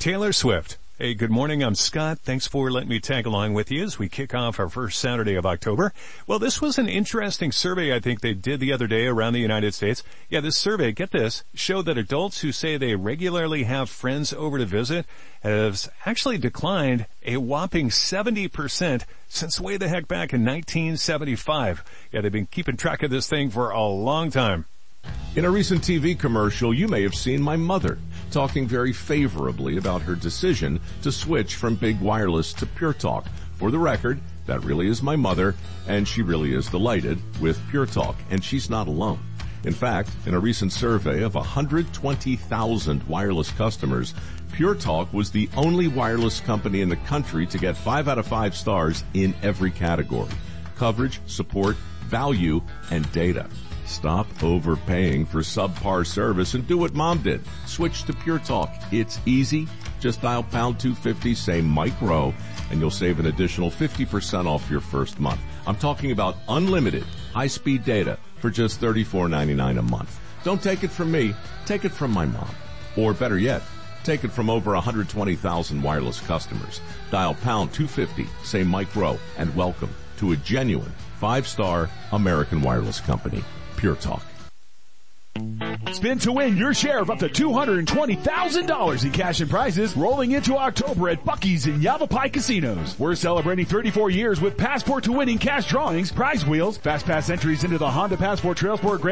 Taylor Swift. Hey, good morning. I'm Scott. Thanks for letting me tag along with you as we kick off our first Saturday of October. Well, this was an interesting survey I think they did the other day around the United States. Yeah, this survey, get this, showed that adults who say they regularly have friends over to visit has actually declined a whopping 70% since way the heck back in 1975. Yeah, they've been keeping track of this thing for a long time. In a recent TV commercial, you may have seen my mother talking very favorably about her decision to switch from Big Wireless to Pure Talk. For the record, that really is my mother, and she really is delighted with Pure Talk, and she's not alone. In fact, in a recent survey of 120,000 wireless customers, Pure Talk was the only wireless company in the country to get 5 out of 5 stars in every category: coverage, support, value, and data. Stop overpaying for subpar service and do what Mom did. Switch to Pure Talk. It's easy. Just dial pound 250, say Mike Rowe, and you'll save an additional 50% off your first month. I'm talking about unlimited high-speed data for just $34.99 a month. Don't take it from me. Take it from my mom. Or better yet, take it from over 120,000 wireless customers. Dial pound 250, say Mike Rowe, and welcome to a genuine 5-star American wireless company. Pure Talk. Spin to win your share of up to $220,000 in cash and prizes rolling into October at Buc-ee's in Yavapai Casinos. We're celebrating 34 years with Passport to Winning cash drawings, prize wheels, fast pass entries into the Honda Passport Trailsport Grand